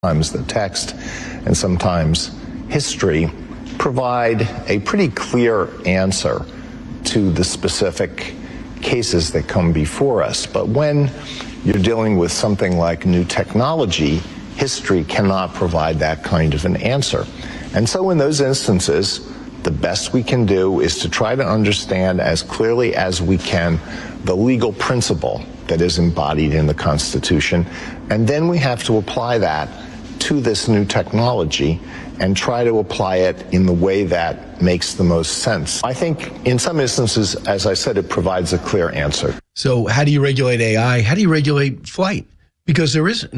Sometimes the text and sometimes history provide a pretty clear answer to the specific cases that come before us. But when you're dealing with something like new technology, history cannot provide that kind of an answer. And so in those instances, the best we can do is to try to understand as clearly as we can the legal principle that is embodied in the Constitution. And then we have to apply that to this new technology and try to apply it in the way that makes the most sense. I think in some instances, as I said, it provides a clear answer. So how do you regulate AI? How do you regulate flight? Because there is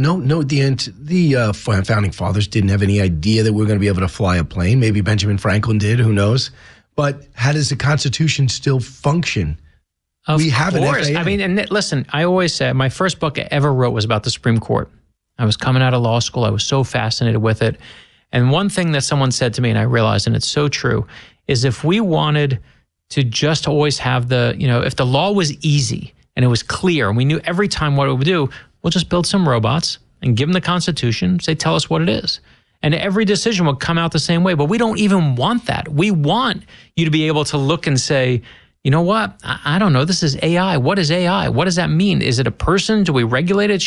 the founding fathers didn't have any idea that we were going to be able to fly a plane. Maybe Benjamin Franklin did, who knows? But how does the Constitution still function? We have an FAA. I mean, and listen, I always say my first book I ever wrote was about the Supreme Court. I was coming out of law school. I was so fascinated with it. And one thing that someone said to me, and I realized, and it's so true, is if we wanted to just always have if the law was easy and it was clear and we knew every time what it would do, we'll just build some robots and give them the Constitution, say, tell us what it is. And every decision will come out the same way. But we don't even want that. We want you to be able to look and say, you know what? I don't know. This is AI. What is AI? What does that mean? Is it a person? Do we regulate it?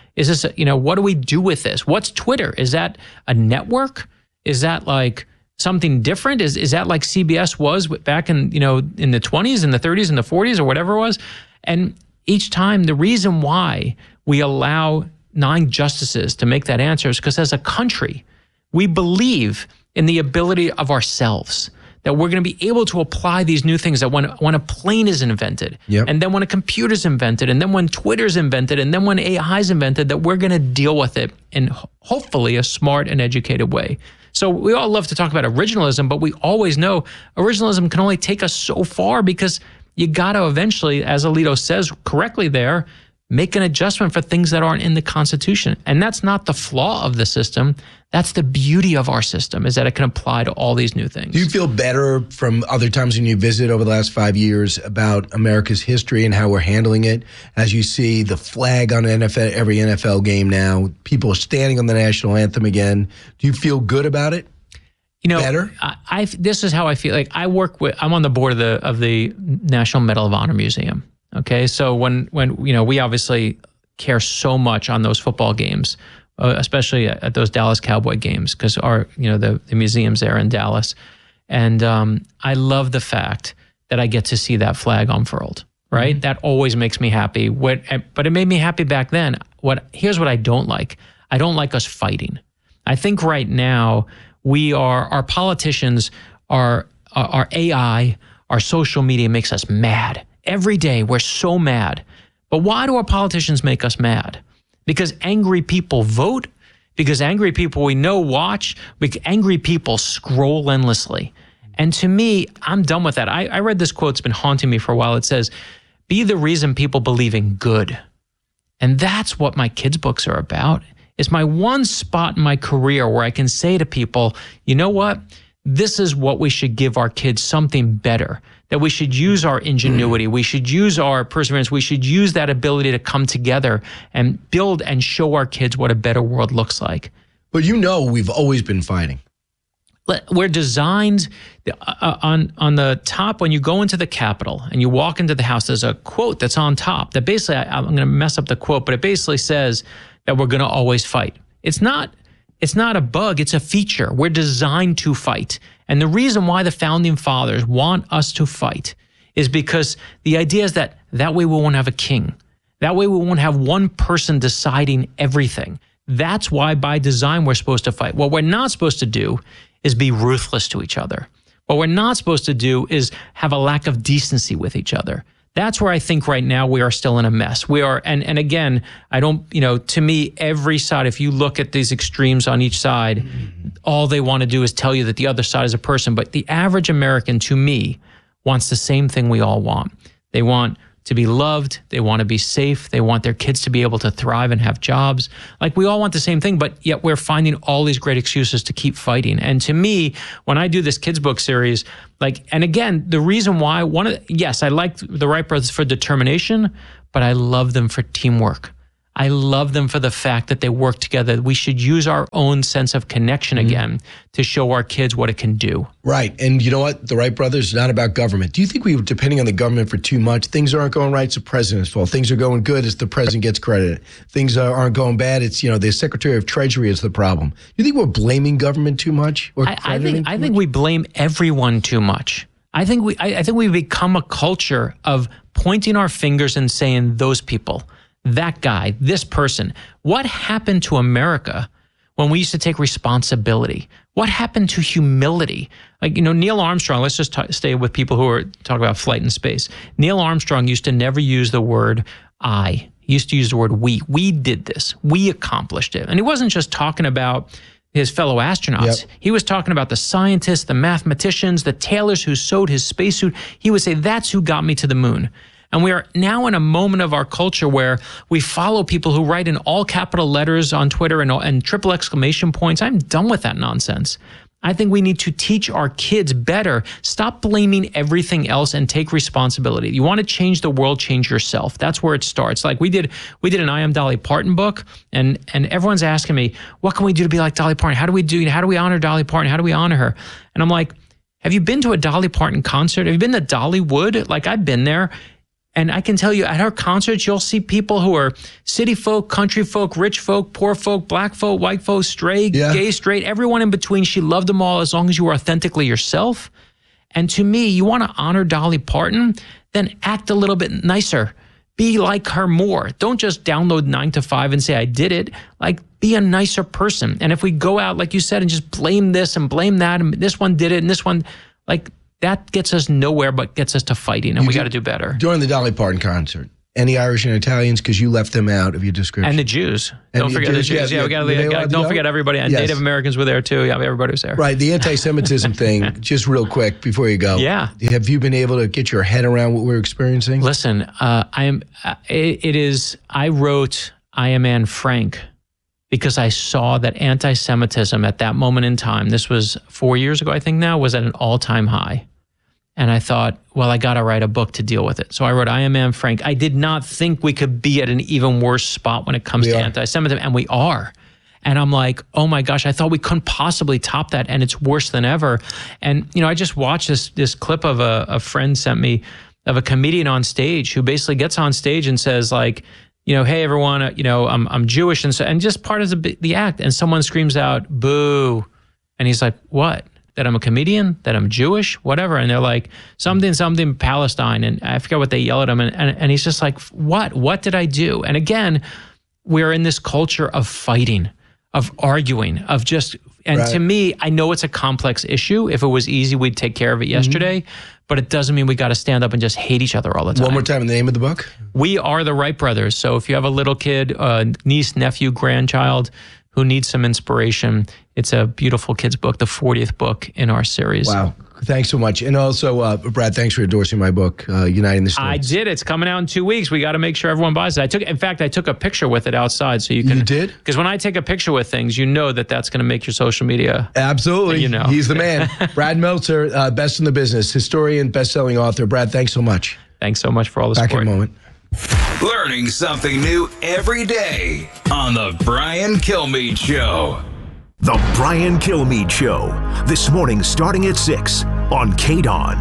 What do we do with this? What's Twitter? Is that a network? Is that like something different? Is that like CBS was back in, in the 20s and the 30s and the 40s or whatever it was? And each time, the reason why we allow 9 justices to make that answer is because as a country, we believe in the ability of ourselves, that we're going to be able to apply these new things, that when a plane is invented, and then when a computer's invented, and then when Twitter's invented, and then when AI is invented, that we're going to deal with it in hopefully a smart and educated way. So we all love to talk about originalism, but we always know originalism can only take us so far because you got to eventually, as Alito says correctly there, make an adjustment for things that aren't in the Constitution. And that's not the flaw of the system. That's the beauty of our system, is that it can apply to all these new things. Do you feel better from other times when you visit over the last 5 years about America's history and how we're handling it? As you see the flag on every NFL game now, people are standing on the national anthem again. Do you feel good about it? Better? This is how I feel. Like I'm on the board of the National Medal of Honor Museum. Okay, so when we obviously care so much on those football games, especially at those Dallas Cowboy games, because the museum's there in Dallas, and I love the fact that I get to see that flag unfurled. Right, that always makes me happy. But it made me happy back then. Here's what I don't like. I don't like us fighting. I think right now our politicians, our AI, our social media makes us mad. Every day, we're so mad. But why do our politicians make us mad? Because angry people vote, because angry people we know watch, angry people scroll endlessly. And to me, I'm done with that. I read this quote, it's been haunting me for a while. It says, be the reason people believe in good. And that's what my kids' books are about. It's my one spot in my career where I can say to people, you know what? This is what we should give our kids, something better. That we should use our ingenuity, we should use our perseverance, we should use that ability to come together and build and show our kids what a better world looks like. But we've always been fighting. We're designed on the top, when you go into the Capitol and you walk into the House, there's a quote that's on top that basically, I'm going to mess up the quote, but it basically says that we're going to always fight. It's not a bug, it's a feature. We're designed to fight. And the reason why the founding fathers want us to fight is because the idea is that way we won't have a king. That way we won't have one person deciding everything. That's why by design we're supposed to fight. What we're not supposed to do is be ruthless to each other. What we're not supposed to do is have a lack of decency with each other. That's where I think right now we are still in a mess. We are, and again, to me, every side, if you look at these extremes on each side, all they want to do is tell you that the other side is a person. But the average American, to me, wants the same thing we all want. They want to be loved. They want to be safe. They want their kids to be able to thrive and have jobs. Like, we all want the same thing, but yet we're finding all these great excuses to keep fighting. And to me, when I do this kids book series, and again, the reason why, I like the Wright brothers for determination, but I love them for teamwork. I love them for the fact that they work together. We should use our own sense of connection again to show our kids what it can do. Right. And you know what? The Wright brothers, not about government. Do you think we were depending on the government for too much? Things aren't going right, it's the president's fault. Things are going good, it's the president gets credit. Things aren't going bad, it's, the Secretary of Treasury is the problem. Do you think we're blaming government too much? Or I think we blame everyone too much. I think we become a culture of pointing our fingers and saying those people, that guy, this person. What happened to America when we used to take responsibility? What happened to humility? Like, Neil Armstrong, let's just stay with people who are talking about flight in space. Neil Armstrong used to never use the word I. He used to use the word we. We did this. We accomplished it. And he wasn't just talking about his fellow astronauts. Yep. He was talking about the scientists, the mathematicians, the tailors who sewed his spacesuit. He would say, that's who got me to the moon. And we are now in a moment of our culture where we follow people who write in all capital letters on Twitter and triple exclamation points. I'm done with that nonsense. I think we need to teach our kids better. Stop blaming everything else and take responsibility. You want to change the world, change yourself. That's where it starts. Like we did an I Am Dolly Parton book, and everyone's asking me, what can we do to be like Dolly Parton? How do we honor Dolly Parton? How do we honor her? And I'm like, have you been to a Dolly Parton concert? Have you been to Dollywood? Like, I've been there. And I can tell you, at her concerts, you'll see people who are city folk, country folk, rich folk, poor folk, black folk, white folk, straight, gay, straight, everyone in between. She loved them all as long as you were authentically yourself. And to me, you want to honor Dolly Parton, then act a little bit nicer. Be like her more. Don't just download 9 to 5 and say, I did it. Like, be a nicer person. And if we go out, like you said, and just blame this and blame that, and this one did it, and this one, like, that gets us nowhere but gets us to fighting, and we got to do better. During the Dolly Parton concert, any Irish and Italians, because you left them out of your description. And the Jews. Don't forget the Jews. Don't forget everybody. And Native Americans were there too. Yeah, everybody was there. Right. The anti-Semitism thing, just real quick before you go. Yeah. Have you been able to get your head around what we're experiencing? Listen, I wrote I Am Anne Frank because I saw that anti-Semitism at that moment in time, this was 4 years ago, I think now, was at an all-time high. And I thought, well, I got to write a book to deal with it. So I wrote I Am Anne Frank. I did not think we could be at an even worse spot when it comes to anti-Semitism, and we are. And I'm like, oh my gosh, I thought we couldn't possibly top that, and it's worse than ever. And, I just watched this clip of a friend sent me of a comedian on stage who basically gets on stage and says, like, hey, everyone, I'm Jewish. And just part of the act. And someone screams out, boo. And he's like, what? That I'm a comedian, that I'm Jewish, whatever. And they're like, something Palestine. And I forget what they yell at him. And he's just like, what? What did I do? And again, we're in this culture of fighting, of arguing, of just, and to me, I know it's a complex issue. If it was easy, we'd take care of it yesterday. But it doesn't mean we got to stand up and just hate each other all the time. One more time, the name of the book? We Are the Wright Brothers. So if you have a little kid, niece, nephew, grandchild, who needs some inspiration, it's a beautiful kid's book, the 40th book in our series. Wow. Thanks so much. And also, Brad, thanks for endorsing my book, Uniting the States. I did. It's coming out in 2 weeks. We got to make sure everyone buys it. In fact, I took a picture with it outside so you can. You did? Because when I take a picture with things, that's going to make your social media. Absolutely. He's the man. Brad Meltzer, best in the business, historian, best-selling author. Brad, thanks so much. Thanks so much for all the support. Back in a moment. Learning something new every day on The Brian Kilmeade Show. The Brian Kilmeade Show. This morning starting at 6 on KDON.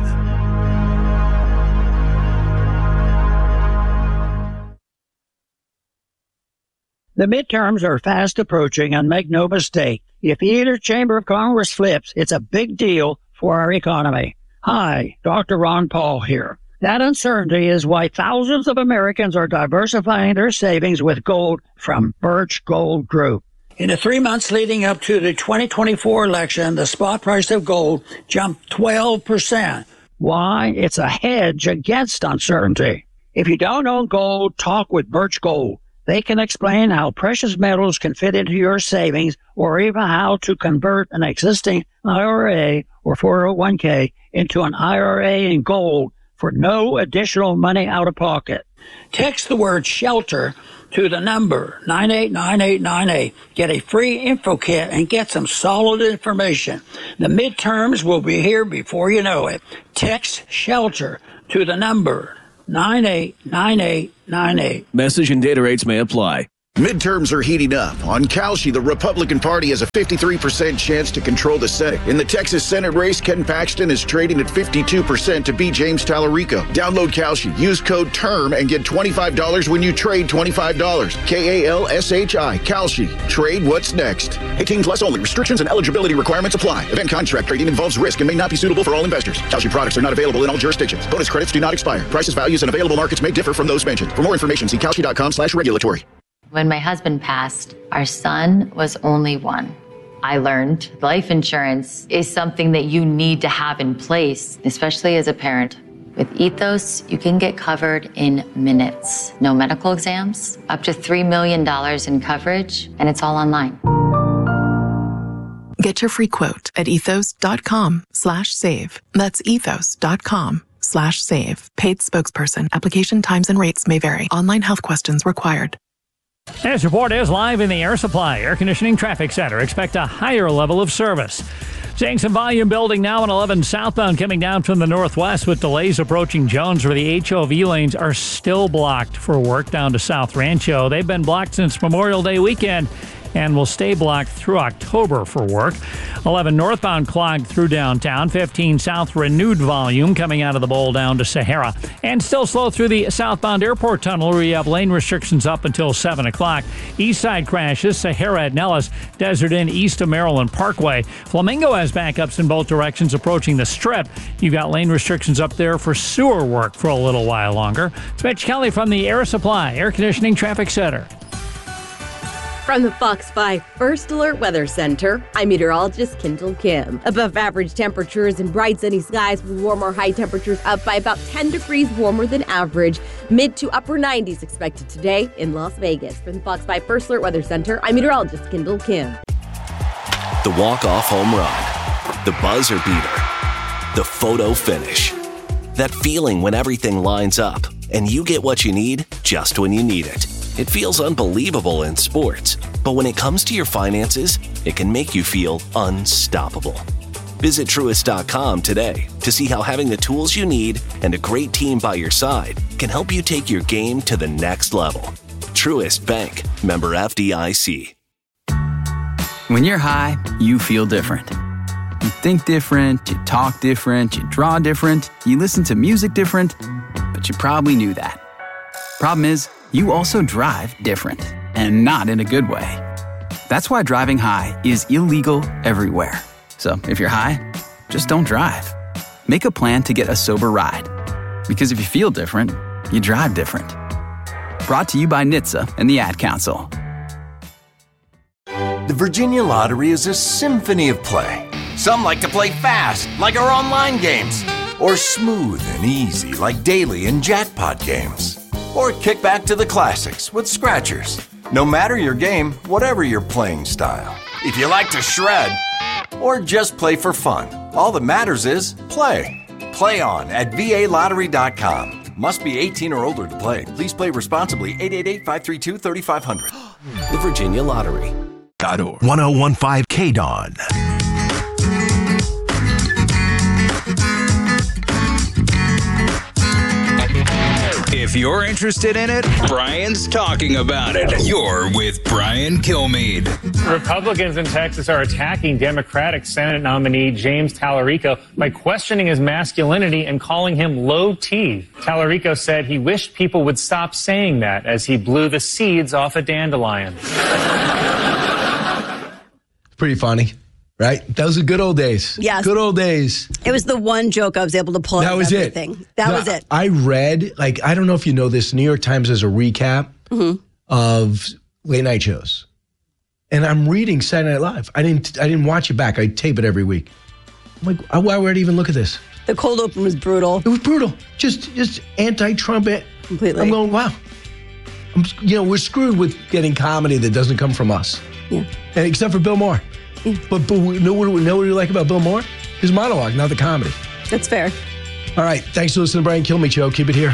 The midterms are fast approaching, and make no mistake, if either chamber of Congress flips, it's a big deal for our economy. Hi, Dr. Ron Paul here. That uncertainty is why thousands of Americans are diversifying their savings with gold from Birch Gold Group. In the 3 months leading up to the 2024 election, the spot price of gold jumped 12%. Why? It's a hedge against uncertainty. If you don't own gold, talk with Birch Gold. They can explain how precious metals can fit into your savings, or even how to convert an existing IRA or 401k into an IRA in gold for no additional money out of pocket. Text the word SHELTER to the number 989898. Get a free info kit and get some solid information. The midterms will be here before you know it. Text SHELTER to the number 989898. Message and data rates may apply. Midterms are heating up. On Kalshi, the Republican Party has a 53% chance to control the Senate. In the Texas Senate race, Ken Paxton is trading at 52% to beat James Tallarico. Download Kalshi, use code TERM, and get $25 when you trade $25. Kalshi. Kalshi. Trade what's next. 18 plus only. Restrictions and eligibility requirements apply. Event contract trading involves risk and may not be suitable for all investors. Kalshi products are not available in all jurisdictions. Bonus credits do not expire. Prices, values, and available markets may differ from those mentioned. For more information, see kalshi.com/regulatory. When my husband passed, our son was only one. I learned life insurance is something that you need to have in place, especially as a parent. With Ethos, you can get covered in minutes. No medical exams, up to $3 million in coverage, and it's all online. Get your free quote at ethos.com/save. That's ethos.com/save. Paid spokesperson. Application times and rates may vary. Online health questions required. This report is live in the Air Supply Air Conditioning Traffic Center. Expect a higher level of service. Seeing some volume building now on 11 southbound coming down from the northwest with delays approaching Jones, where the HOV lanes are still blocked for work down to South Rancho. They've been blocked since Memorial Day weekend and will stay blocked through October for work. 11 northbound clogged through downtown. 15 south renewed volume coming out of the bowl down to Sahara. And still slow through the southbound airport tunnel where you have lane restrictions up until 7 o'clock. East side crashes, Sahara at Nellis, Desert Inn east of Maryland Parkway. Flamingo has backups in both directions approaching the Strip. You've got lane restrictions up there for sewer work for a little while longer. It's Mitch Kelly from the Air Supply Air Conditioning Traffic Center. From the Fox 5 First Alert Weather Center, I'm meteorologist Kendall Kim. Above average temperatures and bright sunny skies with warmer high temperatures up by about 10 degrees warmer than average. Mid to upper 90s expected today in Las Vegas. From the Fox 5 First Alert Weather Center, I'm meteorologist Kendall Kim. The walk-off home run, the buzzer beater, the photo finish. That feeling when everything lines up and you get what you need just when you need it. It feels unbelievable in sports, but when it comes to your finances, it can make you feel unstoppable. Visit Truist.com today to see how having the tools you need and a great team by your side can help you take your game to the next level. Truist Bank, member FDIC. When you're high, you feel different. You think different, you talk different, you draw different, you listen to music different, but you probably knew that. Problem is, you also drive different, and not in a good way. That's why driving high is illegal everywhere. So if you're high, just don't drive. Make a plan to get a sober ride. Because if you feel different, you drive different. Brought to you by NHTSA and the Ad Council. The Virginia Lottery is a symphony of play. Some like to play fast, like our online games, or smooth and easy, like daily and jackpot games. Or kick back to the classics with scratchers. No matter your game, whatever your playing style. If you like to shred, or just play for fun, all that matters is play. Play on at VALottery.com. Must be 18 or older to play. Please play responsibly. 888-532-3500. The Virginia Lottery. 1015 KDON. If you're interested in it, Brian's talking about it. You're with Brian Kilmeade. Republicans in Texas are attacking Democratic Senate nominee James Tallarico by questioning his masculinity and calling him low T. Tallarico said he wished people would stop saying that as he blew the seeds off a dandelion. Pretty funny. Right? Those are good old days. Yes. Good old days. It was the one joke I was able to pull out of everything. That was it. I read, I don't know if you know this, New York Times has a recap of late night shows. And I'm reading Saturday Night Live. I didn't watch it back. I tape it every week. I'm like, why would I even look at this? The cold open was brutal. It was brutal. Just anti-Trump. Completely. I'm going, wow. We're screwed with getting comedy that doesn't come from us. Yeah. And except for Bill Maher. Yeah. But we know what we like about Bill Maher? His monologue, not the comedy. That's fair. All right. Thanks for listening to Brian Kilmeade Show. Keep it here.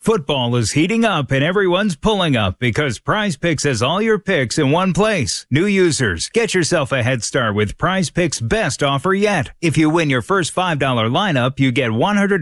Football is heating up and everyone's pulling up because Prize Picks has all your picks in one place. New users, get yourself a head start with Prize Picks' best offer yet. If you win your first $5 lineup, you get $100